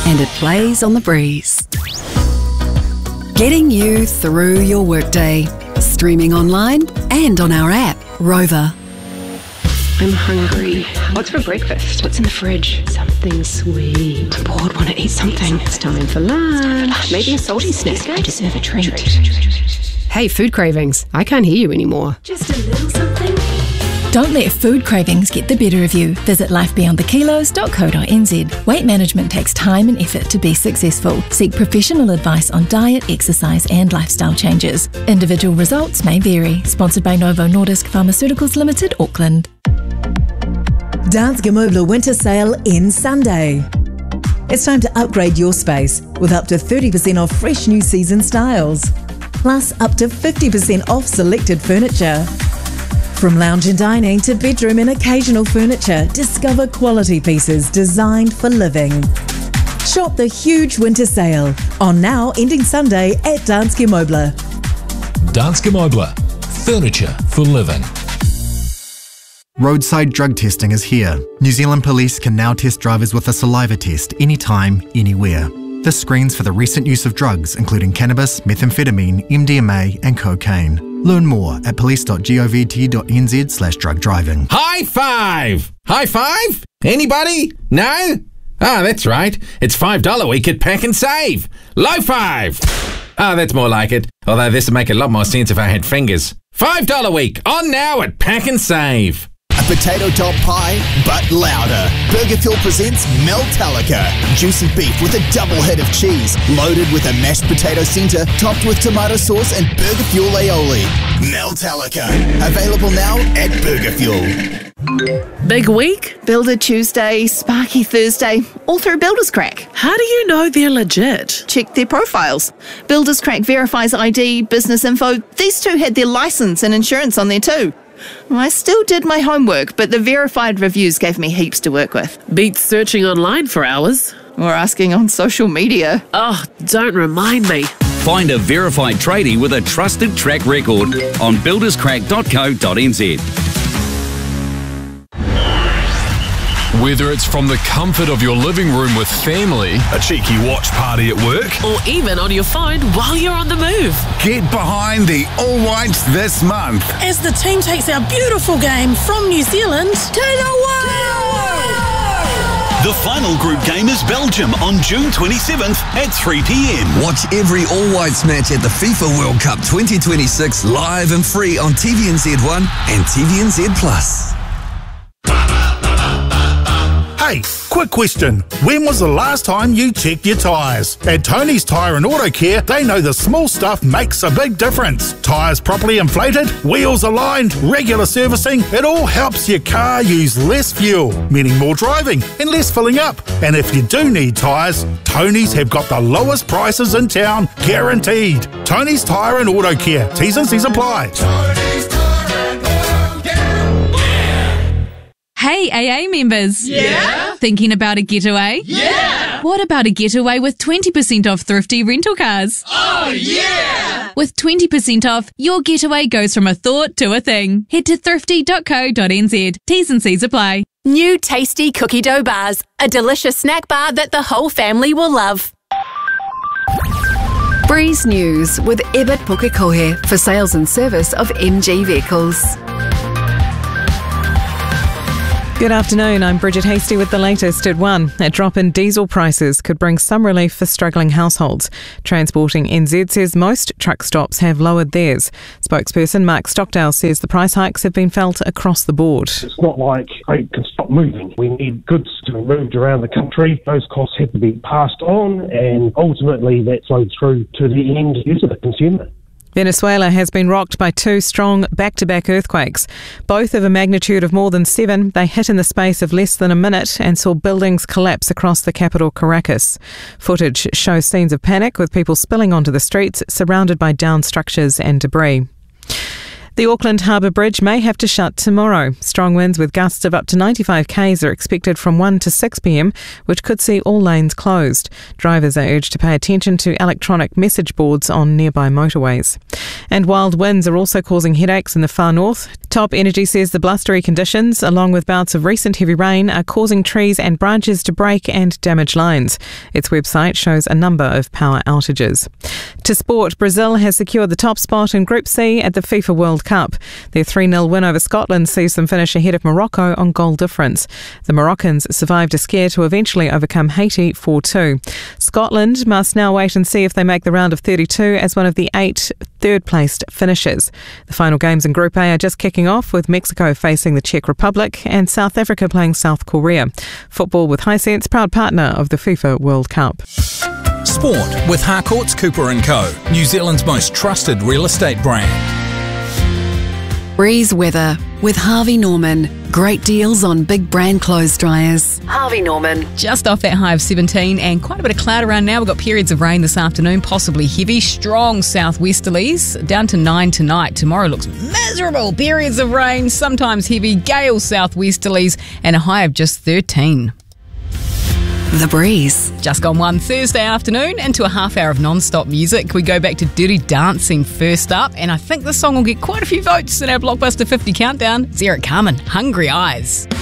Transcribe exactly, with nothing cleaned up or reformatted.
and it plays on the breeze. Getting you through your workday. Streaming online and on our app, Rover. I'm hungry. What's for breakfast? What's in the fridge? Something sweet. I'm bored, want to eat something. It's time for lunch. Maybe a salty snack. I deserve a treat. Hey, food cravings. I can't hear you anymore. Just a little something. Don't let food cravings get the better of you. Visit life beyond the kilos dot co dot n z. Weight management takes time and effort to be successful. Seek professional advice on diet, exercise and lifestyle changes. Individual results may vary. Sponsored by Novo Nordisk Pharmaceuticals Limited, Auckland. Danske Møbler Winter Sale ends Sunday. It's time to upgrade your space with up to thirty percent off fresh new season styles. Plus up to fifty percent off selected furniture. From lounge and dining to bedroom and occasional furniture, discover quality pieces designed for living. Shop the huge winter sale, on now ending Sunday at Danske Møbler. Danske Møbler, furniture for living. Roadside drug testing is here. New Zealand Police can now test drivers with a saliva test anytime, anywhere. This screens for the recent use of drugs, including cannabis, methamphetamine, M D M A and cocaine. Learn more at police dot govt dot n z slash drug driving. High five! High five? Anybody? No? Ah, that's right. It's five dollars a week at Pack and Save. Low five! Ah, that's more like it. Although this would make a lot more sense if I had fingers. five dollars a week, on now at Pack and Save. A potato top pie, but louder. Burger Fuel presents Meltalica. Juicy beef with a double head of cheese, loaded with a mashed potato centre, topped with tomato sauce and Burger Fuel aioli. Meltalica. Available now at Burger Fuel. Big week? Builder Tuesday, Sparky Thursday, all through Builders Crack. How do you know they're legit? Check their profiles. Builders Crack verifies I D, business info. These two had their licence and insurance on there too. I still did my homework, but the verified reviews gave me heaps to work with. Beats searching online for hours. Or asking on social media. Oh, don't remind me. Find a verified tradie with a trusted track record on builders crack dot co dot n z. Whether it's from the comfort of your living room with family, a cheeky watch party at work, or even on your phone while you're on the move. Get behind the All Whites this month as the team takes our beautiful game from New Zealand to the world. The final group game is Belgium on June twenty-seventh at three p m. Watch every All Whites match at the FIFA World Cup twenty twenty-six live and free on T V N Z one and T V N Z Plus. Hey, quick question. When was the last time you checked your tyres? At Tony's Tyre and Auto Care, they know the small stuff makes a big difference. Tyres properly inflated, wheels aligned, regular servicing, it all helps your car use less fuel, meaning more driving and less filling up. And if you do need tyres, Tony's have got the lowest prices in town, guaranteed. Tony's Tyre and Auto Care. T's and C's apply. Tony's Tyre and Auto Care. Hey, A A members. Yeah? Thinking about a getaway? Yeah! What about a getaway with twenty percent off thrifty rental cars? Oh, yeah! With twenty percent off, your getaway goes from a thought to a thing. Head to thrifty dot co dot n z. T's and C's apply. New tasty cookie dough bars. A delicious snack bar that the whole family will love. Breeze News with Ebert Pukekohe for sales and service of M G vehicles. Good afternoon, I'm Bridget Hasty with the latest at one. A drop in diesel prices could bring some relief for struggling households. Transporting N Z says most truck stops have lowered theirs. Spokesperson Mark Stockdale says the price hikes have been felt across the board. It's not like freight can stop moving. We need goods to be moved around the country. Those costs have to be passed on, and ultimately that flows through to the end user, the consumer. Venezuela has been rocked by two strong back-to-back earthquakes. Both of a magnitude of more than seven, they hit in the space of less than a minute and saw buildings collapse across the capital, Caracas. Footage shows scenes of panic with people spilling onto the streets, surrounded by downed structures and debris. The Auckland Harbour Bridge may have to shut tomorrow. Strong winds with gusts of up to ninety-five kays are expected from one to six p m, which could see all lanes closed. Drivers are urged to pay attention to electronic message boards on nearby motorways. And wild winds are also causing headaches in the far north. Top Energy says the blustery conditions, along with bouts of recent heavy rain, are causing trees and branches to break and damage lines. Its website shows a number of power outages. To sport, Brazil has secured the top spot in Group C at the FIFA World Cup. Their three nil win over Scotland sees them finish ahead of Morocco on goal difference. The Moroccans survived a scare to eventually overcome Haiti four two. Scotland must now wait and see if they make the round of thirty-two as one of the eight third-placed finishers. The final games in Group A are just kicking off, with Mexico facing the Czech Republic and South Africa playing South Korea. Football with Hisense, proud partner of the FIFA World Cup. Sport with Harcourts Cooper and Co, New Zealand's most trusted real estate brand. Breeze weather with Harvey Norman. Great deals on big brand clothes dryers. Harvey Norman. Just off that high of seventeen and quite a bit of cloud around now. We've got periods of rain this afternoon, possibly heavy, strong southwesterlies, down to nine tonight. Tomorrow looks miserable. Periods of rain, sometimes heavy, gale southwesterlies, and a high of just thirteen. The Breeze. Just gone one Thursday afternoon into a half hour of non-stop music. We go back to Dirty Dancing first up, and I think this song will get quite a few votes in our Blockbuster fifty countdown. It's Eric Carmen, Hungry Eyes.